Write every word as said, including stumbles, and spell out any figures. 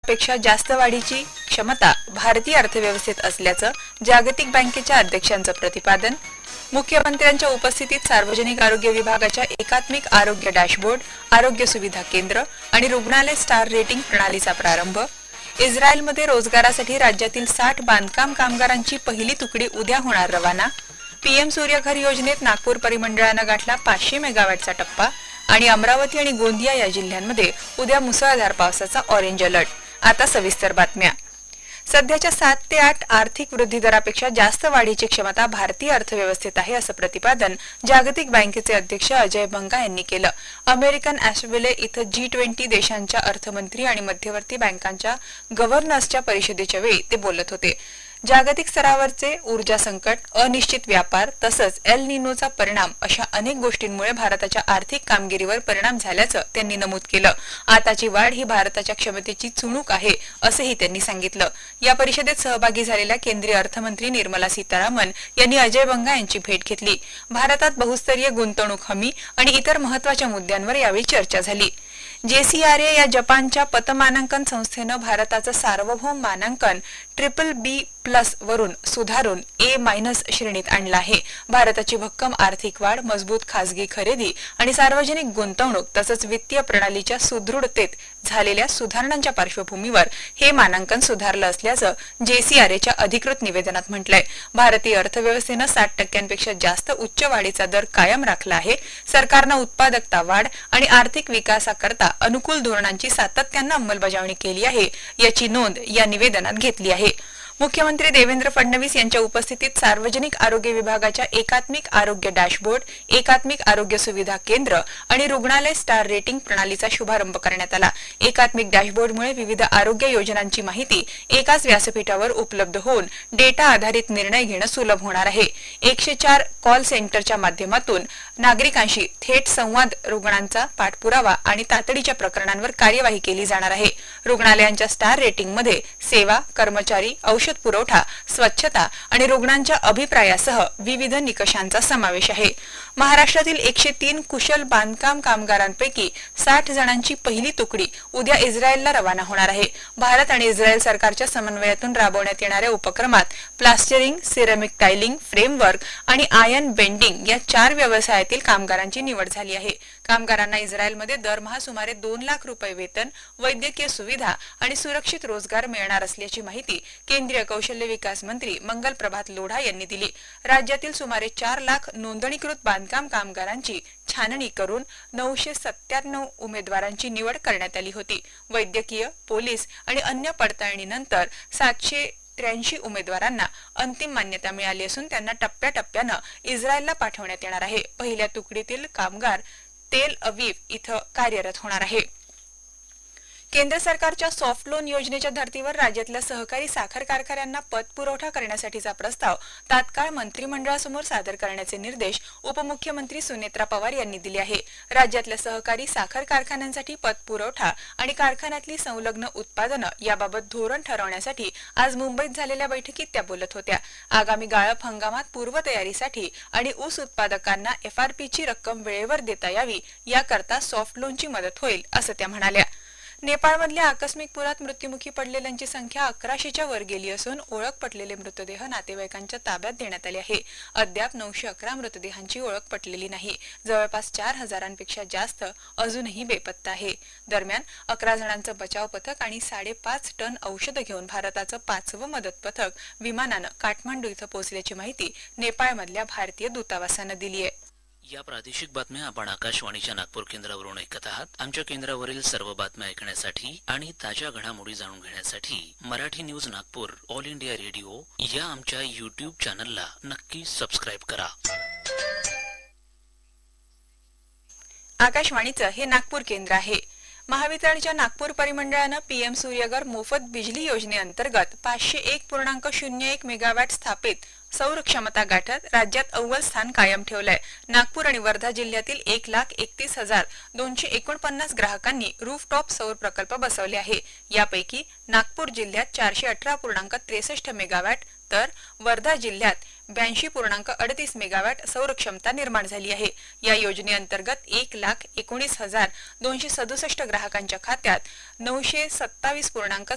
पेक्षा जास्त वाढीची क्षमता भारतीय अर्थव्यवस्थेत असल्याचं जागतिक बँकेच्या अध्यक्षांचं प्रतिपादन. मुख्यमंत्र्यांच्या उपस्थितीत सार्वजनिक आरोग्य विभागाच्या एकात्मिक आरोग्य डॅशबोर्ड, आरोग्य सुविधा केंद्र आणि रुग्णालय स्टार रेटिंग प्रणालीचा प्रारंभ. इस्रायलमध्ये रोजगारासाठी राज्यातील साठ बांधकाम कामगारांची पहिली तुकडी उद्या होणार रवाना. पीएम सूर्यघर योजनेत नागपूर परिमंडळानं गाठला पाचशे मेगावॅटचा टप्पा. आणि अमरावती आणि गोंदिया या जिल्ह्यांमध्ये उद्या मुसळधार पावसाचा ऑरेंज अलर्ट. आता सविस्तर बातम्या. सध्याच्या सात ते आठ आर्थिक वृद्धी दरापेक्षा जास्त वाढीची क्षमता भारतीय अर्थव्यवस्थेत आहे असं प्रतिपादन जागतिक बँकेचे अध्यक्ष अजय बंगा यांनी केलं. अमेरिकन ॲशविले इथं जी ट्वेंटी देशांच्या अर्थमंत्री आणि मध्यवर्ती बँकांच्या गव्हर्नर्सच्या परिषदेच्या वेळी ते बोलत होते. जागतिक स्तरावरचे ऊर्जा संकट, अनिश्चित व्यापार तसंच एल निनोचा परिणाम अशा अनेक गोष्टींमुळे भारताच्या आर्थिक कामगिरीवर परिणाम झाल्याचं त्यांनी नमूद केलं. आताची वाढ ही भारताच्या क्षमतेची चुणूक आहे असंही त्यांनी सांगितलं. या परिषदेत सहभागी झालेल्या केंद्रीय अर्थमंत्री निर्मला सीतारामन यांनी अजय बंगा यांची भेट घेतली. भारतात बहुस्तरीय गुंतवणूक हमी आणि इतर महत्वाच्या मुद्द्यांवर यावेळी चर्चा झाली. जेसीआरए या जपानच्या पतमानांकन संस्थेनं भारताचं सार्वभौम मानांकन ट्रिपल बी प्लस वरून सुधारून ए मायनस श्रेणीत आणलं आहे. भारताची भक्कम आर्थिक वाढ, मजबूत खासगी खरेदी आणि सार्वजनिक गुंतवणूक तसंच वित्तीय प्रणालीच्या सुदृढतेत झालेल्या सुधारणांच्या पार्श्वभूमीवर हे मानांकन सुधारलं असल्याचं जेसीआरएच्या अधिकृत निवेदनात म्हटलंय. भारतीय अर्थव्यवस्थेनं साठ टक्क्यांपेक्षा जास्त उच्च वाढीचा दर कायम राखला आहे. सरकारनं उत्पादकता वाढ आणि आर्थिक विकासाकरता अनुकूल धोरणांची सातत्यानं अंमलबजावणी केली आहे याची नोंद या निवेदनात घेतली आहे. मुख्यमंत्री देवेंद्र फडणवीस यांच्या उपस्थितीत सार्वजनिक आरोग्य विभागाच्या एकात्मिक आरोग्य डॅशबोर्ड, एकात्मिक आरोग्य सुविधा केंद्र आणि रुग्णालय स्टार रेटिंग प्रणालीचा शुभारंभ करण्यात आला. एकात्मिक डॅशबोर्डमुळे विविध आरोग्य योजनांची माहिती एकाच व्यासपीठावर उपलब्ध होऊन डेटा आधारित निर्णय घेणं सुलभ होणार आहे. एकशे चार कॉल सेंटरच्या माध्यमातून नागरिकांशी थेट संवाद, रुग्णांचा पाठपुरावा आणि तातडीच्या प्रकरणांवर कार्यवाही केली जाणार आहे. रुग्णालयांच्या स्टार रेटिंगमध्ये सेवा, कर्मचारी, औषध पुरवठा, स्वच्छता आणि रुग्णांच्या अभिप्रायासह विविध निकषांचा समावेश आहे. महाराष्ट्रातील एकशे तीन कुशल बांधकाम कामगारांपैकी साठ जणांची पहिली तुकडी उद्या इस्रायलला रवाना होणार आहे. भारत आणि इस्रायल सरकारच्या समन्वयातून राबवण्यात येणाऱ्या उपक्रमात प्लास्टरिंग, सिरेमिक टायलिंग, फ्रेमवर्क आणि आयर्न बेंडिंग या चार व्यवसायातील कामगारांची निवड झाली आहे. कामगारांना इस्रायलमध्ये दरमहा सुमारे दोन लाख रुपये वेतन, वैद्यकीय सुविधा आणि सुरक्षित रोजगार मिळणार असल्याची माहिती केंद्रीय कौशल्य विकास मंत्री मंगल प्रभात लोढा यांनी दिली. राज्यातील सुमारे चार लाख नोंदणीकृत बांधकाम कामगारांची छाननी करून नऊशे सत्त्याण्णव उमेदवारांची निवड करण्यात आली होती. वैद्यकीय, पोलीस आणि अन्य पडताळणीनंतर सातशे त्र्याऐंशी उमेदवारांना अंतिम मान्यता मिळाली असून त्यांना टप्प्याटप्प्यानं इस्रायलला पाठवण्यात येणार आहे. पहिल्या तुकडीतील कामगार तेल अवीव इथं कार्यरत होणार आहे. केंद्र सरकारच्या सॉफ्ट लोन योजनेच्या धर्तीवर राज्यातल्या सहकारी साखर कारखान्यांना पतपुरवठा करण्यासाठीचा प्रस्ताव तात्काळ मंत्रिमंडळासमोर सादर करण्याचे निर्देश उपमुख्यमंत्री सुनेत्रा पवार यांनी दिले आहे. राज्यातल्या सहकारी साखर कारखान्यांसाठी पतपुरवठा आणि कारखान्यातली संलग्न उत्पादनं याबाबत धोरण ठरवण्यासाठी आज मुंबईत झालेल्या बैठकीत त्या बोलत होत्या. आगामी गाळप हंगामात पूर्वतयारीसाठी आणि ऊस उत्पादकांना एफआरपीची रक्कम वेळेवर देता यावी याकरता सॉफ्ट लोनची मदत होईल असं त्या म्हणाल्या. नेपाळमधल्या आकस्मिक पुरात मृत्युमुखी पडलेल्यांची संख्या अकराशेच्या वर गेली असून ओळख पटलेले मृतदेह नातेवाईकांच्या ताब्यात देण्यात आले आहे. अद्याप नऊशे अकरा मृतदेहांची ओळख पटलेली नाही. जवळपास चार हजारांपेक्षा जास्त अजूनही बेपत्ता आहे. दरम्यान अकरा जणांचं बचाव पथक आणि साडेपाच टन औषधं घेऊन भारताचं पाचवं मदत पथक विमानानं काठमांडू इथं पोहोचल्याची माहिती नेपाळमधल्या भारतीय दूतावासानं दिली आहे. या प्रादेशिक बातम्या आपण आकाशवाणीच्या नागपूर केंद्रावरून ऐकत आहात. आमच्या केंद्रावरील सर्व बातम्या ऐकण्यासाठी आणि ताज्या घडामोडी जाणून घेण्यासाठी Marathi news Nagpur all India radio या आमच्या युट्यूब चॅनलला नक्की सबस्क्राईब करा. आकाशवाणीचं हे नागपूर केंद्र आहे. महावितरणच्या नागपूर परिमंडळानं पीएम सूर्यघर मोफत बिजली योजनेअंतर्गत पाचशे एक पूर्णांक शून्य एक मेगावॅट स्थापित सौर क्षमता गाठत राज्यात अव्वल स्थान कायम ठेवलंय. नागपूर आणि वर्धा जिल्ह्यातील एक लाख एकतीस हजार दोनशे एकोणपन्नास ग्राहकांनी रूफटॉप सौर प्रकल्प बसवले आहे. यापैकी नागपूर जिल्ह्यात चारशे अठरा पूर्णांक त्रेसष्ट मेगावॅट तर वर्धा जिल्ह्यात ब्याऐंशी पूर्णांक अडतीस मेगावॅट सौर क्षमता निर्माण झाली आहे. या योजनेअंतर्गत एक लाख एकोणीस हजार दोनशे सदुसष्ट ग्राहकांच्या खात्यात नऊशे सत्तावीस पूर्णांक